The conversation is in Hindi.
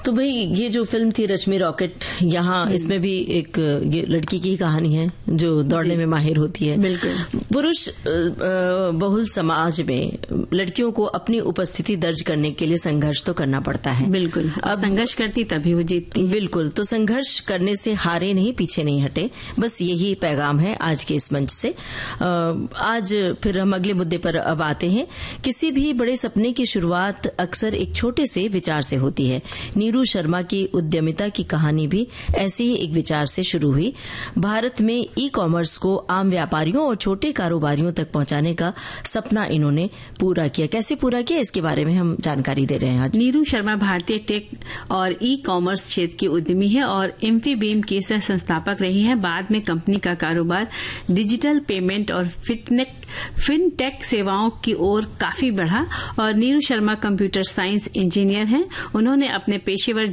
तो भाई ये जो फिल्म थी रश्मि रॉकेट, यहाँ इसमें भी एक ये लड़की की कहानी है जो दौड़ने में माहिर होती है। बिल्कुल। पुरुष बहुल समाज में लड़कियों को अपनी उपस्थिति दर्ज करने के लिए संघर्ष तो करना पड़ता है। बिल्कुल। अब संघर्ष करती तभी वो जीतती। बिल्कुल। तो संघर्ष करने से हारे नहीं, पीछे नहीं हटे, बस यही पैगाम है आज के इस मंच से। आज फिर हम अगले मुद्दे पर अब आते हैं। किसी भी बड़े सपने की शुरुआत अक्सर एक छोटे से विचार से होती है। नीरू शर्मा की उद्यमिता की कहानी भी ऐसे ही एक विचार से शुरू हुई। भारत में ई कॉमर्स को आम व्यापारियों और छोटे कारोबारियों तक पहुंचाने का सपना इन्होंने पूरा किया। कैसे पूरा किया, इसके बारे में हम जानकारी दे रहे हैं आज। नीरू शर्मा भारतीय टेक और ई कॉमर्स क्षेत्र की उद्यमी है और इंफीबीम की सह संस्थापक रही है। बाद में कंपनी का कारोबार डिजिटल पेमेंट और फिनटेक सेवाओं की ओर काफी बढ़ा और Neeru Sharma computer science engineer हैं। उन्होंने अपने पेशेवर